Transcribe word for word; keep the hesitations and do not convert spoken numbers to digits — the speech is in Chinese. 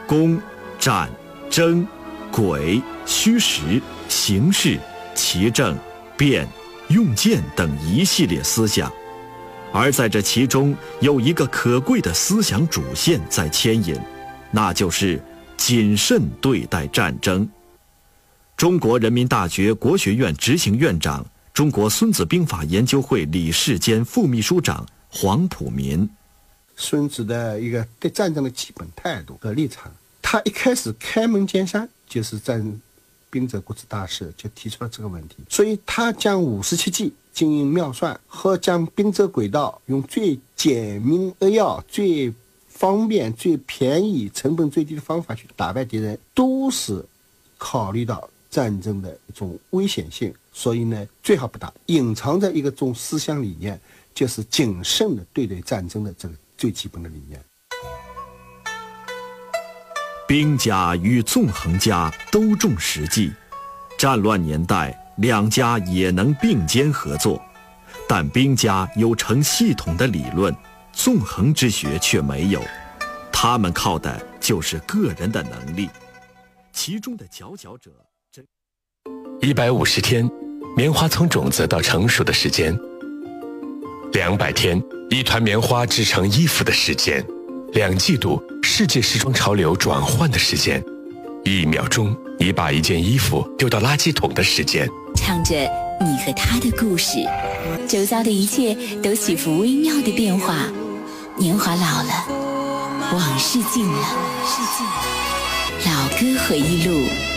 攻、战、争、诡、虚实、形势、奇正、变、用剑等一系列思想。而在这其中有一个可贵的思想主线在牵引，那就是谨慎对待战争。中国人民大学国学院执行院长、中国孙子兵法研究会理事兼副秘书长黄普民。 孙子的一个对战争的基本态度和立场，他一开始开门见山，就是战兵者，国之大事，就提出了这个问题。所以他将五十七计、经营妙算和将兵者诡道用最简明扼要、最方便、最便宜、成本最低的方法去打败敌人，都是考虑到战争的一种危险性，所以呢，最好不打。隐藏着一个种思想理念，就是谨慎的对待战争的这个最基本的理念。 兵家与纵横家都重实际，战乱年代两家也能并肩合作，但兵家有成系统的理论，纵横之学却没有，他们靠的就是个人的能力，其中的佼佼者。 一百五十天，棉花从种子到成熟的时间；两百天，一团棉花制成衣服的时间；两季度，世界时装潮流转换的时间；一秒钟，你把一件衣服丢到垃圾桶的时间。 唱着你和他的故事，周遭的一切都起伏微妙的变化。年华老了，往事尽了，老歌回忆录。